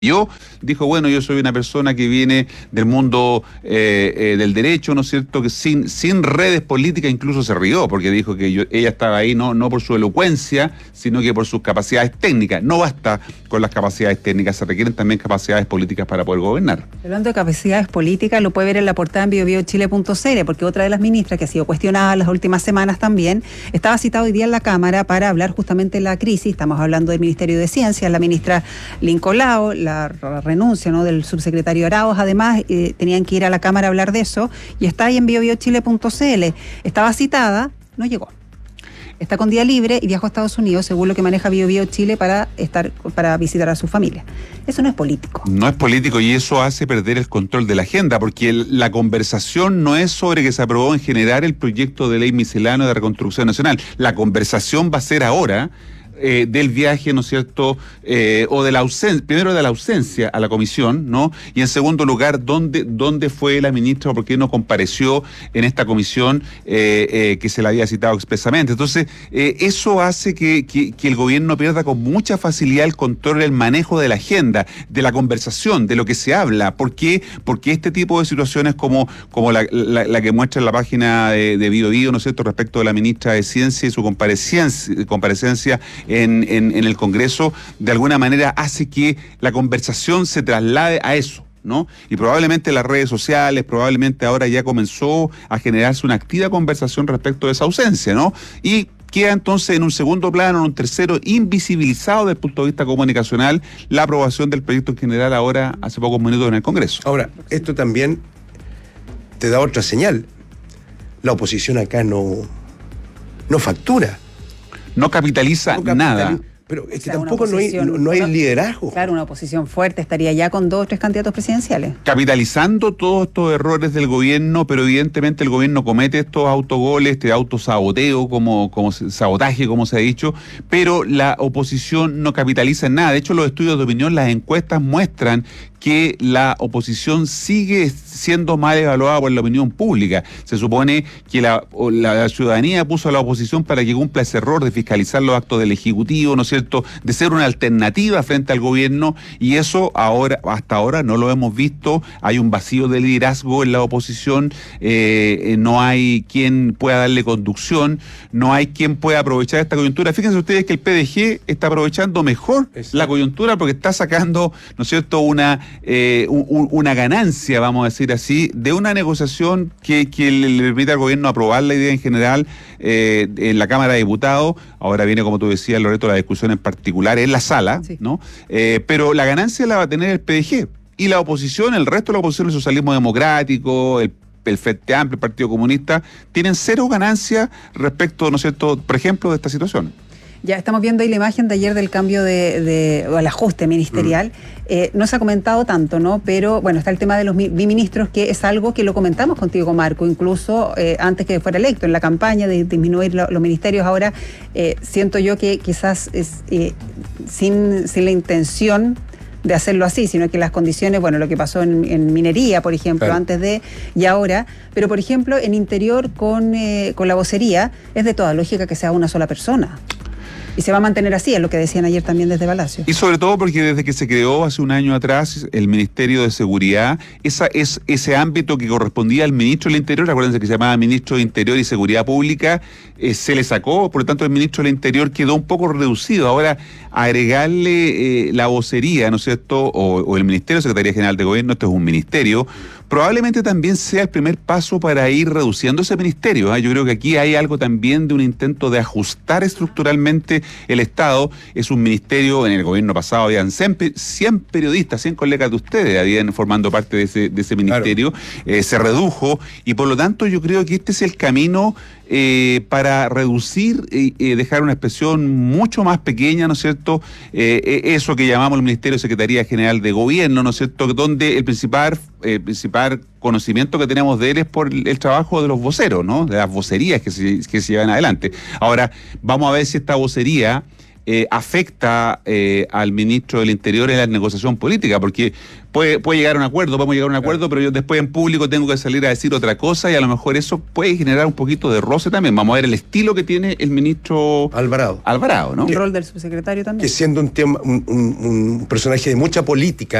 Dijo, bueno, yo soy una persona que viene del mundo del derecho, ¿no es cierto?, que sin redes políticas, incluso se rió, porque dijo que ella estaba ahí no por su elocuencia, sino que por sus capacidades técnicas. No basta con las capacidades técnicas, se requieren también capacidades políticas para poder gobernar. Hablando de capacidades políticas, lo puede ver en la portada en biobiochile.cl, porque otra de las ministras que ha sido cuestionada las últimas semanas también, estaba citado hoy día en la Cámara para hablar justamente de la crisis. Estamos hablando del Ministerio de Ciencia, la ministra Lincolao, la renuncia, ¿no?, del subsecretario Arauz. Además, tenían que ir a la Cámara a hablar de eso, y está ahí en biobiochile.cl. Estaba citada, no llegó. Está con día libre y viajó a Estados Unidos, según lo que maneja BioBioChile, para visitar a su familia. Eso no es político. No es político, y eso hace perder el control de la agenda, porque la conversación no es sobre que se aprobó en general el proyecto de ley misceláneo de reconstrucción nacional. La conversación va a ser ahora del viaje, ¿no es cierto?, o de la ausencia, primero de la ausencia a la comisión, ¿no? Y en segundo lugar, ¿dónde fue la ministra o por qué no compareció en esta comisión que se la había citado expresamente? Entonces, eso hace que el gobierno pierda con mucha facilidad el control, el manejo de la agenda, de la conversación, de lo que se habla. ¿Por qué? Porque este tipo de situaciones como la que muestra en la página de BioBio, ¿no es cierto?, respecto de la ministra de Ciencia y su comparecencia en el Congreso, de alguna manera hace que la conversación se traslade a eso, ¿no? Y probablemente las redes sociales, probablemente ahora ya comenzó a generarse una activa conversación respecto de esa ausencia, ¿no? Y queda entonces en un segundo plano, en un tercero, invisibilizado desde el punto de vista comunicacional, la aprobación del proyecto en general ahora, hace pocos minutos en el Congreso. Ahora, esto también te da otra señal. La oposición acá no factura. No capitaliza nada. Pero es que tampoco no hay liderazgo. Claro, una oposición fuerte estaría ya con 2 o 3 candidatos presidenciales. Capitalizando todos estos errores del gobierno, pero evidentemente el gobierno comete estos autogoles, este autosaboteo, sabotaje, como se ha dicho, pero la oposición no capitaliza en nada. De hecho, los estudios de opinión, las encuestas muestran que la oposición sigue siendo mal evaluada por la opinión pública. Se supone que la ciudadanía puso a la oposición para que cumpla ese error de fiscalizar los actos del Ejecutivo, ¿no es cierto?, de ser una alternativa frente al gobierno, y eso hasta ahora no lo hemos visto. Hay un vacío de liderazgo en la oposición, no hay quien pueda darle conducción, no hay quien pueda aprovechar esta coyuntura. Fíjense ustedes que el PDG está aprovechando mejor la coyuntura, porque está sacando, ¿no es cierto?, una ganancia, vamos a decir así, de una negociación que le permite al gobierno aprobar la idea en general en la Cámara de Diputados. Ahora viene, como tú decías, Loreto, la discusión en particular en la sala, sí, ¿no? Pero la ganancia la va a tener el PDG. Y la oposición, el resto de la oposición, el socialismo democrático, el Frente Amplio, el Partido Comunista, tienen cero ganancia respecto, ¿no es cierto?, por ejemplo, de esta situación. Ya estamos viendo ahí la imagen de ayer del cambio o el ajuste ministerial. No se ha comentado tanto, ¿no? Pero bueno, está el tema de los biministros, que es algo que lo comentamos contigo, Marco, incluso antes que fuera electo, en la campaña de disminuir los ministerios. Ahora siento yo que quizás es sin la intención de hacerlo así, sino que las condiciones, bueno, lo que pasó en minería, por ejemplo, claro, antes de y ahora, pero por ejemplo, en interior con la vocería, es de toda lógica que sea una sola persona. Y se va a mantener así, es lo que decían ayer también desde Palacio. Y sobre todo porque desde que se creó hace un año atrás el Ministerio de Seguridad, ese ámbito que correspondía al Ministro del Interior, acuérdense que se llamaba Ministro de Interior y Seguridad Pública, se le sacó, por lo tanto el Ministro del Interior quedó un poco reducido. Ahora, agregarle la vocería, ¿no es cierto?, o el Ministerio de Secretaría General de Gobierno, esto es un ministerio, probablemente también sea el primer paso para ir reduciendo ese ministerio. Yo creo que aquí hay algo también de un intento de ajustar estructuralmente el Estado. Es un ministerio, en el gobierno pasado habían 100 periodistas, 100 colegas de ustedes habían formando parte de ese ministerio, claro. Se redujo, y por lo tanto yo creo que este es el camino para reducir y dejar una expresión mucho más pequeña, ¿no es cierto?, eso que llamamos el Ministerio de Secretaría General de Gobierno, ¿no es cierto?, donde el principal conocimiento que tenemos de él es por el trabajo de los voceros, ¿no?, de las vocerías que se llevan adelante. Ahora, vamos a ver si esta vocería afecta al ministro del Interior en la negociación política, porque puede llegar a un acuerdo, vamos a llegar a un acuerdo, pero yo después en público tengo que salir a decir otra cosa y a lo mejor eso puede generar un poquito de roce también. Vamos a ver el estilo que tiene el ministro Alvarado, ¿no? El rol del subsecretario también. que siendo un personaje de mucha política,